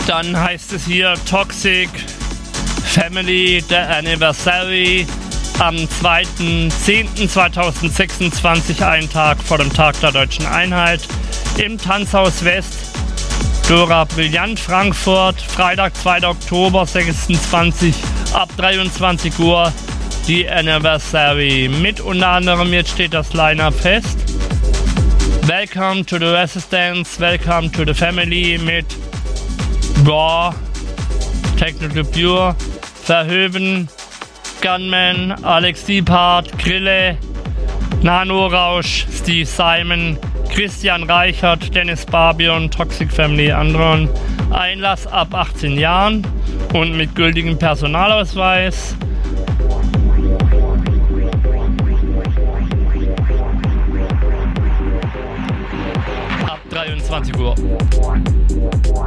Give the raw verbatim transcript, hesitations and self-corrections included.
Dann heißt es hier Toxic Family, The Anniversary am zweiten zehnten zweitausendsechsundzwanzig, einen Tag vor dem Tag der Deutschen Einheit, im Tanzhaus West, Dora Brillant, Frankfurt, Freitag, zweiter Oktober sechsundzwanzig, ab dreiundzwanzig Uhr, die Anniversary. Mit unter anderem, jetzt steht das Line-Up fest, Welcome to the Resistance, Welcome to the Family mit Raw, Technical Pure, Verhoeven, Gunman, Alex Diephardt, Grille, Nano Rausch, Steve Simon, Christian Reichert, Dennis Barbion, Toxic Family, Andron. Einlass ab achtzehn Jahren und mit gültigem Personalausweis. Ab dreiundzwanzig Uhr.